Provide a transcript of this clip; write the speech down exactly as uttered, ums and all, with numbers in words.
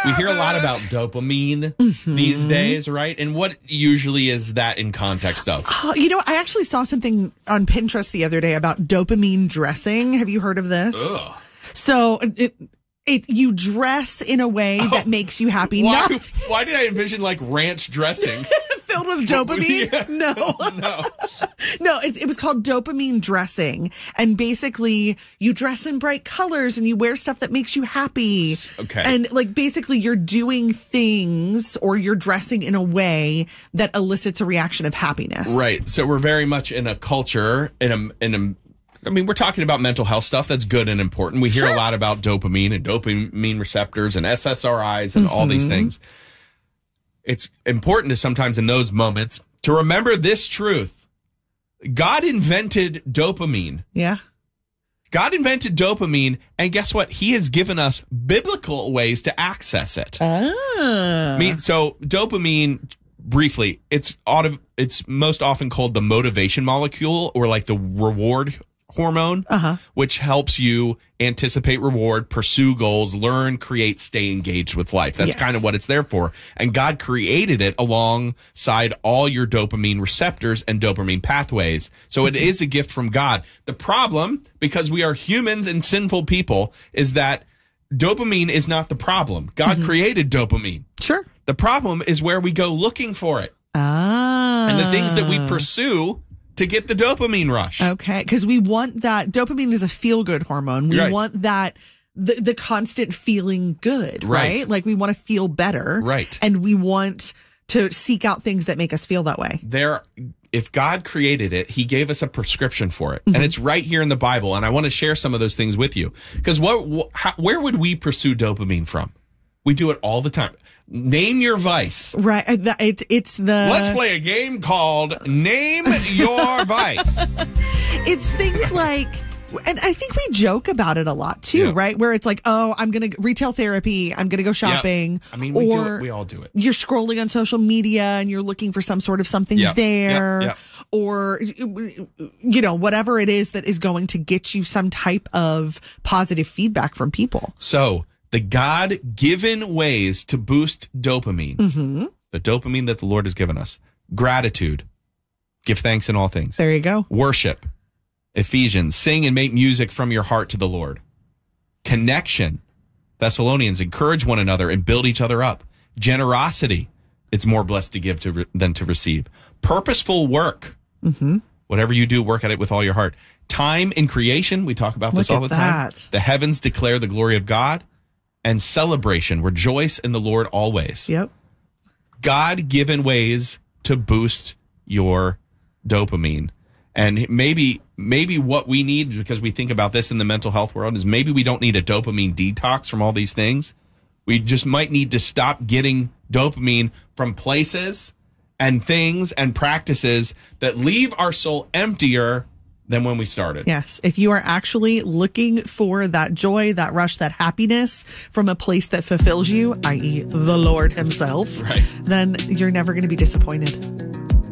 We hear a lot about dopamine mm-hmm. these days, right? And what usually is that in context of? Uh, you know, I actually saw something on Pinterest the other day about dopamine dressing. Have you heard of this? Ugh. So it, it you dress in a way oh, that makes you happy. Why, No. why did I envision like ranch dressing? Filled with dopamine? Yeah. No. No. No, it, it was called dopamine dressing. And basically, you dress in bright colors and you wear stuff that makes you happy. Okay. And like basically, you're doing things or you're dressing in a way that elicits a reaction of happiness. Right. So we're very much in a culture, in a, in a, I mean, we're talking about mental health stuff that's good and important. We hear Sure. a lot about dopamine and dopamine receptors and S S R Is and mm-hmm. all these things. It's important to sometimes in those moments to remember this truth. God invented dopamine. Yeah. God invented dopamine, and guess what? He has given us biblical ways to access it. Ah. I mean, so dopamine, briefly, it's auto, it's most often called the motivation molecule or like the reward hormone, uh-huh. which helps you anticipate reward, pursue goals, learn, create, stay engaged with life. That's yes. kind of what it's there for. And God created it alongside all your dopamine receptors and dopamine pathways. So it is a gift from God. The problem, because we are humans and sinful people, is that dopamine is not the problem. God mm-hmm. created dopamine. Sure. The problem is where we go looking for it. Ah. And the things that we pursue to get the dopamine rush. Okay, because we want that. Dopamine is a feel-good hormone. We right. want that, the, the constant feeling good, right? right? Like we want to feel better. Right. And we want to seek out things that make us feel that way. There, if God created it, he gave us a prescription for it. Mm-hmm. And it's right here in the Bible. And I want to share some of those things with you. Because what, what how, where would we pursue dopamine from? We do it all the time. Name your vice. Right. It, it's the... Let's play a game called Name Your Vice. It's things like... And I think we joke about it a lot too, yeah. right?Here it's like, oh, I'm going to retail therapy. I'm going to go shopping. Yep. I mean, we or do it. We all do it. You're scrolling on social media and you're looking for some sort of something yep. there yep. Yep. or, you know, whatever it is that is going to get you some type of positive feedback from people. So the God-given ways to boost dopamine, mm-hmm. the dopamine that the Lord has given us, gratitude, give thanks in all things. There you go. Worship. Ephesians, sing and make music from your heart to the Lord. Connection, Thessalonians, encourage one another and build each other up. Generosity, it's more blessed to give to re- than to receive. Purposeful work, mm-hmm. whatever you do, work at it with all your heart. Time in creation, we talk about this Look all at the time. that. The heavens declare the glory of God. And celebration, rejoice in the Lord always. Yep. God-given ways to boost your dopamine. And maybe maybe what we need, because we think about this in the mental health world, is maybe we don't need a dopamine detox from all these things. We just might need to stop getting dopamine from places and things and practices that leave our soul emptier than when we started. Yes. If you are actually looking for that joy, that rush, that happiness from a place that fulfills you, that is the Lord himself, right. then you're never going to be disappointed.